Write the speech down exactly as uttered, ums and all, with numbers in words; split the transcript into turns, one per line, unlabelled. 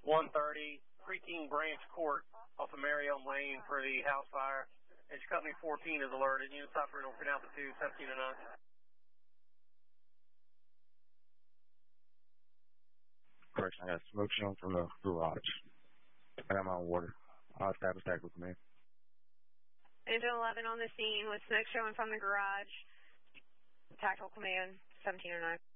one thirty, Creeking Branch Court off of Marion Lane for the house fire. Edge Company fourteen is alerted. Units operating over altitude seventeen oh nine.
Correction, I got smoke showing from the garage. I got my own water. I'll establish that with me.
Engine eleven on the scene with smoke showing from the garage. Tactical command, seventeen oh nine.